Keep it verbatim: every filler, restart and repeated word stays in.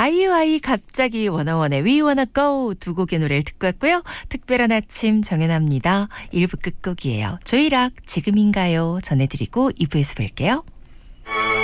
아이유아이 갑자기 원어원의 We Wanna Go 두 곡의 노래를 듣고 왔고요. 특별한 아침 정연아입니다. 일 부 끝곡이에요. 조이락 지금인가요? 전해드리고 이 부에서 뵐게요.